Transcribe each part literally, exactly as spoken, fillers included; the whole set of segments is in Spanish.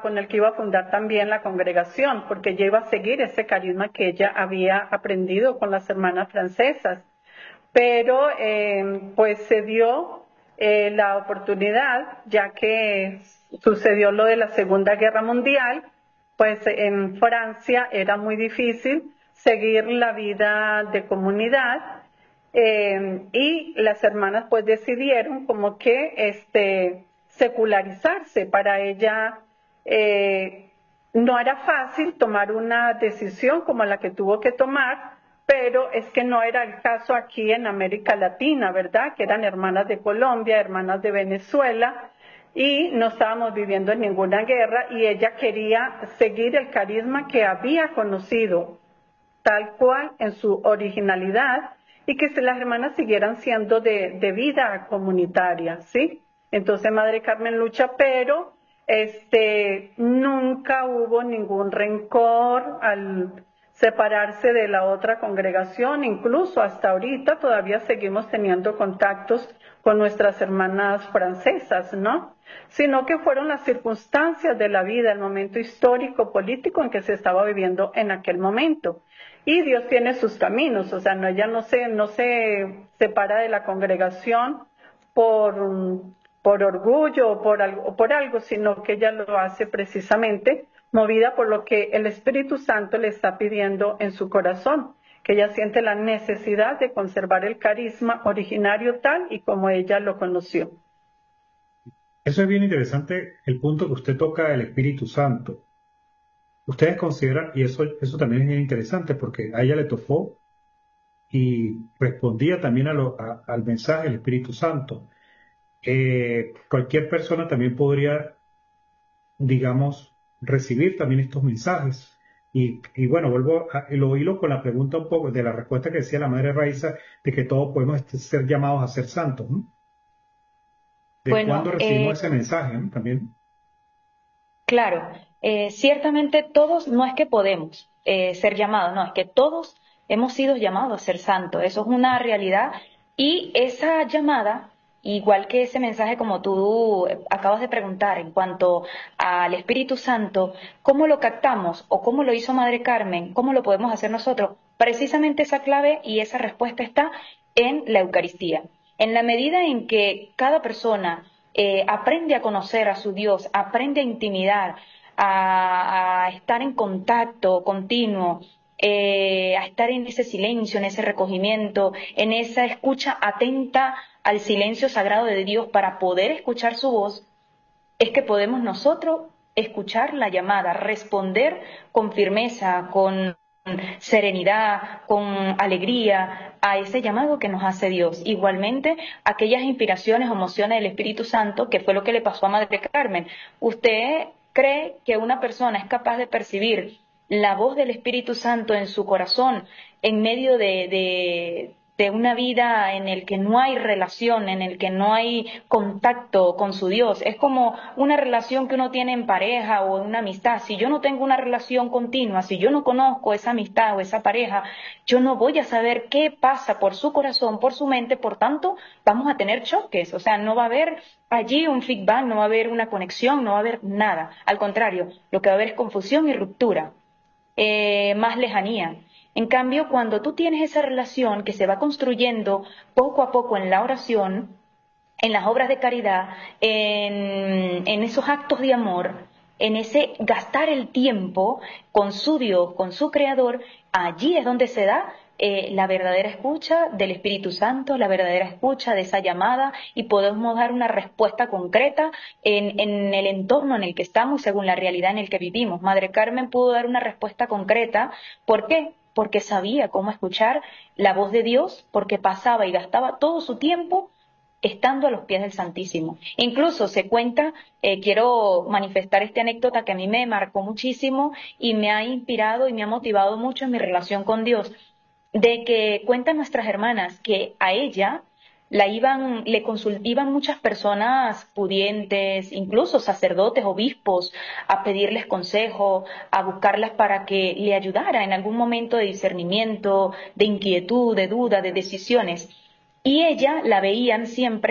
con el que iba a fundar también la congregación, porque ella iba a seguir ese carisma que ella había aprendido con las hermanas francesas. Pero eh, pues se dio eh, la oportunidad, ya que sucedió lo de la Segunda Guerra Mundial, pues en Francia era muy difícil seguir la vida de comunidad, eh, y las hermanas pues decidieron como que este, secularizarse. Para ella eh, no era fácil tomar una decisión como la que tuvo que tomar, pero es que no era el caso aquí en América Latina, ¿verdad? Que eran hermanas de Colombia, hermanas de Venezuela, y no estábamos viviendo en ninguna guerra, y ella quería seguir el carisma que había conocido, tal cual en su originalidad, y que las hermanas siguieran siendo de, de vida comunitaria, ¿sí? Entonces Madre Carmen lucha, pero este, nunca hubo ningún rencor al separarse de la otra congregación. Incluso hasta ahorita todavía seguimos teniendo contactos con nuestras hermanas francesas, ¿no? Sino que fueron las circunstancias de la vida, el momento histórico, político en que se estaba viviendo en aquel momento. Y Dios tiene sus caminos, o sea, no, ella no se, no se separa de la congregación por, por orgullo o por algo, o por algo, sino que ella lo hace precisamente movida por lo que el Espíritu Santo le está pidiendo en su corazón, que ella siente la necesidad de conservar el carisma originario tal y como ella lo conoció. Eso es bien interesante, el punto que usted toca del Espíritu Santo. Ustedes consideran, y eso, eso también es bien interesante, porque a ella le tocó y respondía también a lo, a, al mensaje del Espíritu Santo. Eh, cualquier persona también podría, digamos, recibir también estos mensajes. Y, y bueno, vuelvo a lo hilo con la pregunta un poco de la respuesta que decía la Madre Raiza, de que todos podemos ser llamados a ser santos, ¿no? ¿De cuándo Bueno, recibimos eh, ese mensaje, ¿no? También. claro, eh, ciertamente todos no es que podemos eh, ser llamados, no, es que todos hemos sido llamados a ser santos, eso es una realidad y esa llamada, igual que ese mensaje como tú eh, acabas de preguntar en cuanto al Espíritu Santo, ¿cómo lo captamos o cómo lo hizo Madre Carmen? ¿Cómo lo podemos hacer nosotros? Precisamente esa clave y esa respuesta está en la Eucaristía. En la medida en que cada persona eh, aprende a conocer a su Dios, aprende a intimidar, a, a estar en contacto continuo, eh, a estar en ese silencio, en ese recogimiento, en esa escucha atenta al silencio sagrado de Dios para poder escuchar su voz, es que podemos nosotros escuchar la llamada, responder con firmeza, con serenidad, con alegría a ese llamado que nos hace Dios. Igualmente, aquellas inspiraciones o emociones del Espíritu Santo, que fue lo que le pasó a Madre Carmen. ¿Usted cree que una persona es capaz de percibir la voz del Espíritu Santo en su corazón en medio de, de, de una vida en el que no hay relación, en el que no hay contacto con su Dios? Es como una relación que uno tiene en pareja o en una amistad. Si yo no tengo una relación continua, si yo no conozco esa amistad o esa pareja, yo no voy a saber qué pasa por su corazón, por su mente, por tanto, vamos a tener choques. O sea, no va a haber allí un feedback, no va a haber una conexión, no va a haber nada. Al contrario, lo que va a haber es confusión y ruptura. Eh, más lejanía. En cambio, cuando tú tienes esa relación que se va construyendo poco a poco en la oración, en las obras de caridad, en, en esos actos de amor, en ese gastar el tiempo con su Dios, con su Creador, allí es donde se da eh, la verdadera escucha del Espíritu Santo, la verdadera escucha de esa llamada y podemos dar una respuesta concreta en, en el entorno en el que estamos según la realidad en el que vivimos. Madre Carmen pudo dar una respuesta concreta. ¿Por qué? Porque sabía cómo escuchar la voz de Dios, porque pasaba y gastaba todo su tiempo estando a los pies del Santísimo. Incluso se cuenta, eh, quiero manifestar esta anécdota que a mí me marcó muchísimo y me ha inspirado y me ha motivado mucho en mi relación con Dios, de que cuentan nuestras hermanas que a ella la iban, le consult, iban muchas personas pudientes, incluso sacerdotes, obispos, a pedirles consejo, a buscarlas para que le ayudara en algún momento de discernimiento, de inquietud, de duda, de decisiones. Y ella la veían siempre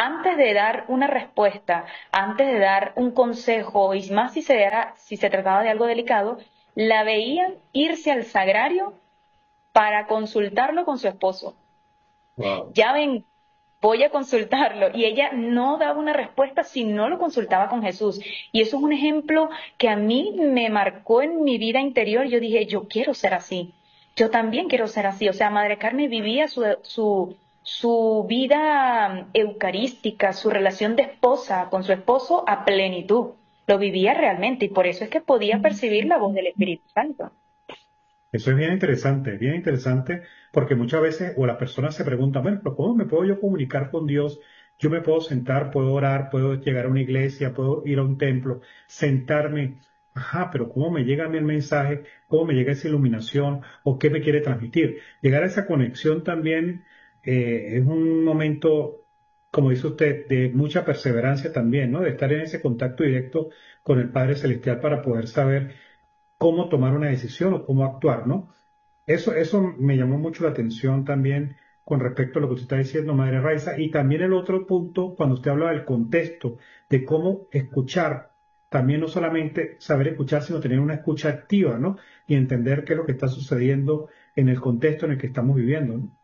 antes de dar una respuesta, antes de dar un consejo, y más si se, era, si se trataba de algo delicado, la veían irse al sagrario para consultarlo con su esposo. Wow. Ya ven, voy a consultarlo. Y ella no daba una respuesta si no lo consultaba con Jesús. Y eso es un ejemplo que a mí me marcó en mi vida interior. Yo dije, yo quiero ser así. Yo también quiero ser así. O sea, Madre Carmen vivía su, su, su vida eucarística, su relación de esposa con su esposo a plenitud. Lo vivía realmente y por eso es que podía percibir la voz del Espíritu Santo. Eso es bien interesante, bien interesante, porque muchas veces o las personas se preguntan, bueno, pero ¿cómo me puedo yo comunicar con Dios? Yo me puedo sentar, puedo orar, puedo llegar a una iglesia, puedo ir a un templo, sentarme. Ajá, pero ¿cómo me llega a mí el mensaje? ¿Cómo me llega esa iluminación? ¿O qué me quiere transmitir? Llegar a esa conexión también eh, es un momento, como dice usted, de mucha perseverancia también, ¿no? De estar en ese contacto directo con el Padre Celestial para poder saber cómo tomar una decisión o cómo actuar, ¿no? Eso, eso me llamó mucho la atención también con respecto a lo que usted está diciendo, Madre Raiza, y también el otro punto, cuando usted habla del contexto, de cómo escuchar, también no solamente saber escuchar, sino tener una escucha activa, ¿no? Y entender qué es lo que está sucediendo en el contexto en el que estamos viviendo, ¿no?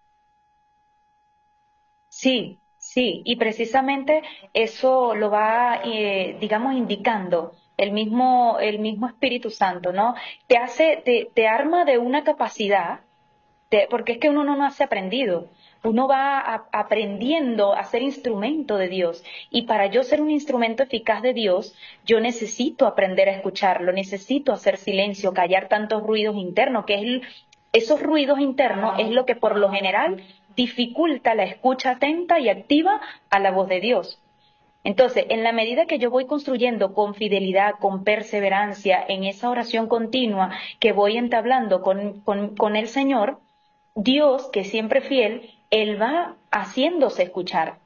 Sí, sí, y precisamente eso lo va, eh, digamos, indicando el mismo, el mismo Espíritu Santo, ¿no? Te hace, te, te arma de una capacidad, te- porque es que uno no nace aprendido, uno va a- aprendiendo a ser instrumento de Dios, y para yo ser un instrumento eficaz de Dios, yo necesito aprender a escucharlo, necesito hacer silencio, callar tantos ruidos internos, que es el- esos ruidos internos es lo que por lo general dificulta la escucha atenta y activa a la voz de Dios. Entonces, en la medida que yo voy construyendo con fidelidad, con perseverancia, en esa oración continua que voy entablando con, con, con el Señor, Dios, que es siempre fiel, Él va haciéndose escuchar.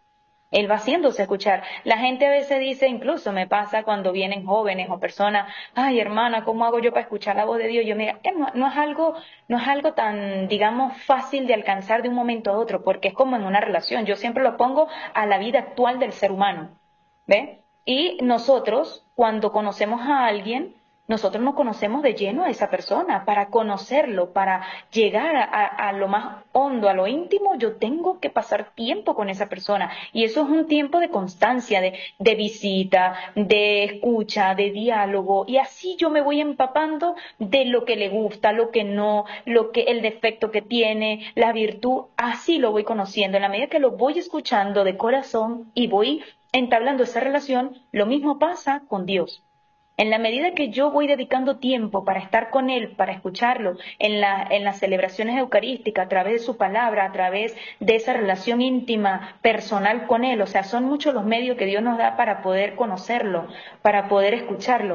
Él va haciéndose escuchar. La gente a veces dice, incluso me pasa cuando vienen jóvenes o personas, ay hermana, ¿cómo hago yo para escuchar la voz de Dios? Yo mira, eh, no, no es algo, no es algo tan, digamos, fácil de alcanzar de un momento a otro, porque es como en una relación. Yo siempre lo pongo a la vida actual del ser humano, ¿ve? Y nosotros, cuando conocemos a alguien, nosotros nos conocemos de lleno a esa persona. Para conocerlo, para llegar a, a, a lo más hondo, a lo íntimo, yo tengo que pasar tiempo con esa persona. Y eso es un tiempo de constancia, de, de visita, de escucha, de diálogo. Y así yo me voy empapando de lo que le gusta, lo que no, lo que, el defecto que tiene, la virtud. Así lo voy conociendo. En la medida que lo voy escuchando de corazón y voy entablando esa relación, lo mismo pasa con Dios. En la medida que yo voy dedicando tiempo para estar con Él, para escucharlo, en, la, en las celebraciones eucarísticas, a través de su palabra, a través de esa relación íntima, personal con Él, o sea, son muchos los medios que Dios nos da para poder conocerlo, para poder escucharlo,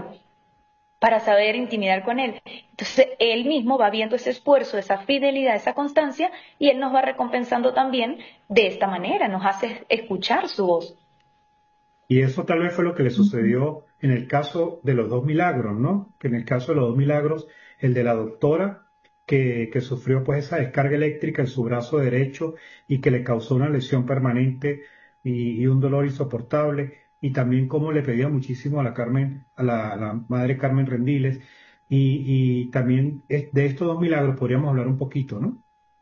para saber intimidar con Él. Entonces, Él mismo va viendo ese esfuerzo, esa fidelidad, esa constancia, y Él nos va recompensando también de esta manera, nos hace escuchar su voz. Y eso tal vez fue lo que le sucedió en el caso de los dos milagros, ¿no? Que en el caso de los dos milagros, el de la doctora, que, que sufrió pues esa descarga eléctrica en su brazo derecho y que le causó una lesión permanente y, y un dolor insoportable, y también como le pedía muchísimo a la Carmen, a la, a la madre Carmen Rendiles, y, y también es- de estos dos milagros podríamos hablar un poquito, ¿no?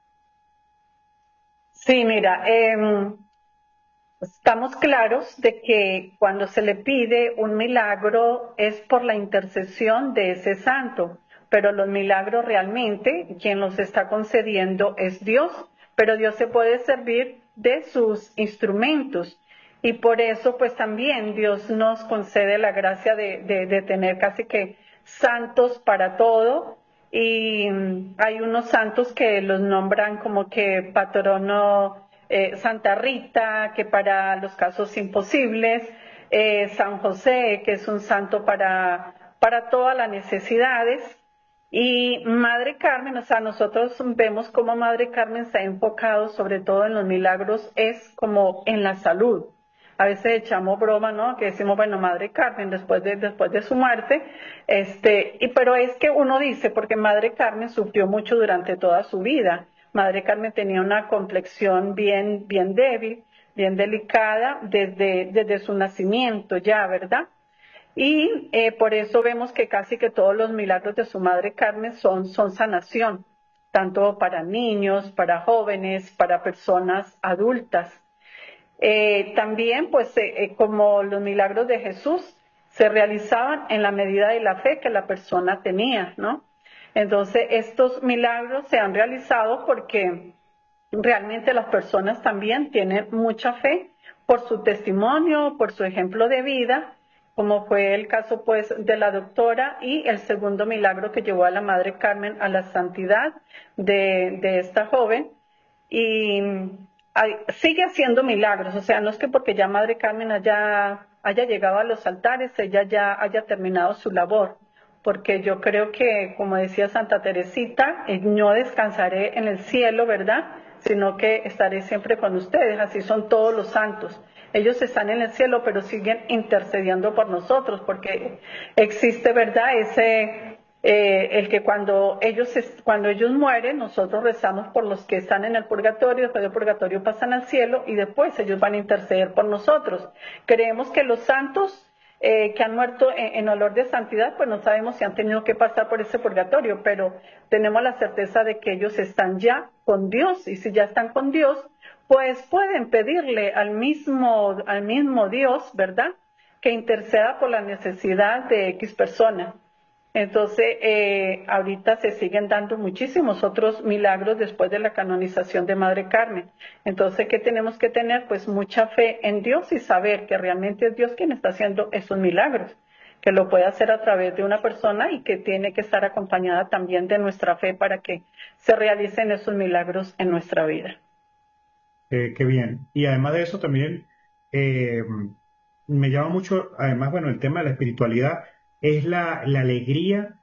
Sí, mira, em, estamos claros de que cuando se le pide un milagro es por la intercesión de ese santo, pero los milagros realmente quien los está concediendo es Dios, pero Dios se puede servir de sus instrumentos y por eso pues también Dios nos concede la gracia de, de, de tener casi que santos para todo y mm, hay unos santos que los nombran como que patrono eh, Santa Rita, que para los casos imposibles, eh, San José, que es un santo para, para todas las necesidades, y Madre Carmen, o sea, nosotros vemos cómo Madre Carmen se ha enfocado sobre todo en los milagros, es como en la salud. A veces echamos broma, ¿no? Que decimos, bueno, Madre Carmen, después de, después de su muerte, este, y, pero es que uno dice, porque Madre Carmen sufrió mucho durante toda su vida. Madre Carmen tenía una complexión bien, bien débil, bien delicada desde, desde su nacimiento ya, ¿verdad? Y eh, por eso vemos que casi que todos los milagros de su madre Carmen son, son sanación, tanto para niños, para jóvenes, para personas adultas. Eh, también, pues, eh, eh, como los milagros de Jesús, se realizaban en la medida de la fe que la persona tenía, ¿no? Entonces, estos milagros se han realizado porque realmente las personas también tienen mucha fe por su testimonio, por su ejemplo de vida, como fue el caso, pues, de la doctora y el segundo milagro que llevó a la Madre Carmen a la santidad de, de esta joven. Y hay- sigue haciendo milagros, o sea, no es que porque ya Madre Carmen haya, haya llegado a los altares, ella ya haya terminado su labor, porque yo creo que, como decía Santa Teresita, eh, no descansaré en el cielo, ¿verdad? Sino que estaré siempre con ustedes, así son todos los santos. Ellos están en el cielo, pero siguen intercediendo por nosotros, porque existe, ¿verdad? Ese, eh, el que cuando ellos, es- cuando ellos mueren, nosotros rezamos por los que están en el purgatorio, después del purgatorio pasan al cielo y después ellos van a interceder por nosotros. Creemos que los santos eh, que han muerto en, en olor de santidad, pues no sabemos si han tenido que pasar por ese purgatorio, pero tenemos la certeza de que ellos están ya con Dios, y si ya están con Dios, pues pueden pedirle al mismo, al mismo Dios, ¿verdad?, que interceda por la necesidad de X persona. Entonces, eh, ahorita se siguen dando muchísimos otros milagros después de la canonización de Madre Carmen. Entonces, ¿qué tenemos que tener? Pues mucha fe en Dios y saber que realmente es Dios quien está haciendo esos milagros, que lo puede hacer a través de una persona y que tiene que estar acompañada también de nuestra fe para que se realicen esos milagros en nuestra vida. Eh, qué bien. Y además de eso también eh, me llama mucho, además, bueno, el tema de la espiritualidad es la, la alegría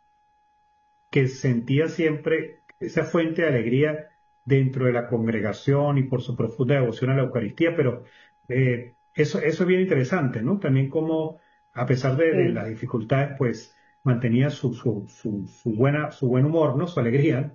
que sentía siempre, esa fuente de alegría dentro de la congregación y por su profunda devoción a la Eucaristía, pero eh, eso, eso es bien interesante, ¿no? También como, a pesar de, de las Sí. dificultades, pues mantenía su, su, su, su buena, su buen humor, ¿no? Su alegría.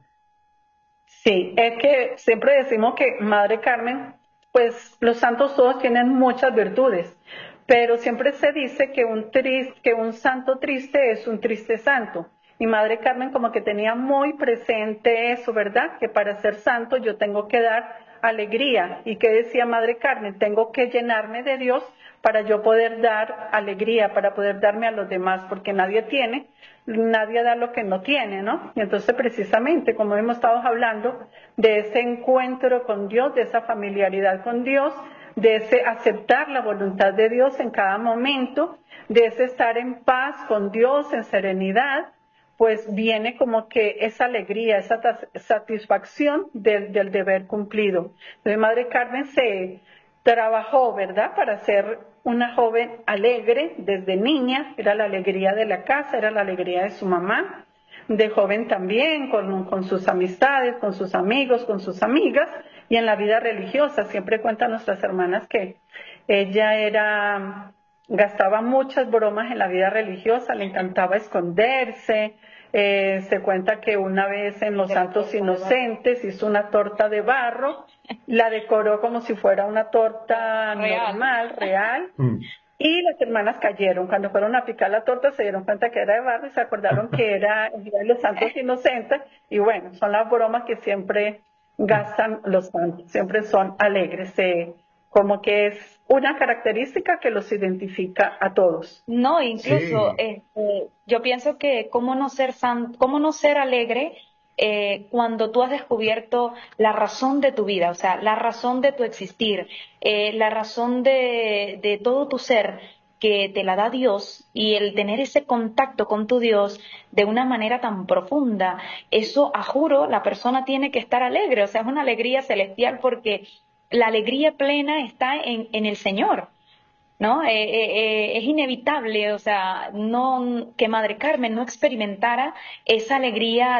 Sí, es que siempre decimos que Madre Carmen, pues los santos todos tienen muchas virtudes, pero siempre se dice que un, tris- que un santo triste es un triste santo. Y Madre Carmen como que tenía muy presente eso, ¿verdad? Que para ser santo yo tengo que dar alegría. ¿Y qué decía Madre Carmen? Tengo que llenarme de Dios para yo poder dar alegría, para poder darme a los demás, porque nadie tiene, nadie da lo que no tiene, ¿no? Y entonces precisamente, como hemos estado hablando, de ese encuentro con Dios, de esa familiaridad con Dios, de ese aceptar la voluntad de Dios en cada momento, de ese estar en paz con Dios, en serenidad, pues viene como que esa alegría, esa satisfacción del, del deber cumplido. Entonces, Madre Carmen se trabajó, ¿verdad?, para ser una joven alegre desde niña, era la alegría de la casa, era la alegría de su mamá, de joven también, con, con sus amistades, con sus amigos, con sus amigas, y en la vida religiosa. Siempre cuentan nuestras hermanas que ella era, gastaba muchas bromas en la vida religiosa, le encantaba esconderse. Eh, se cuenta que una vez en los Santos Inocentes hizo una torta de barro, la decoró como si fuera una torta Real. normal, real, Mm. y las hermanas cayeron. Cuando fueron a picar la torta se dieron cuenta que era de barro y se acordaron que era el Día de los Santos Inocentes. Y bueno, son las bromas que siempre gastan los santos, siempre son alegres, eh, como que es una característica que los identifica a todos. No, incluso Sí, este, yo pienso que cómo no ser san- cómo no ser alegre eh, cuando tú has descubierto la razón de tu vida, o sea, la razón de tu existir, eh, la razón de, de todo tu ser que te la da Dios, y el tener ese contacto con tu Dios de una manera tan profunda, eso, a juro, la persona tiene que estar alegre, o sea, es una alegría celestial porque la alegría plena está en, en el Señor. ¿No? Eh, eh, eh, es inevitable, o sea, no que Madre Carmen no experimentara esa alegría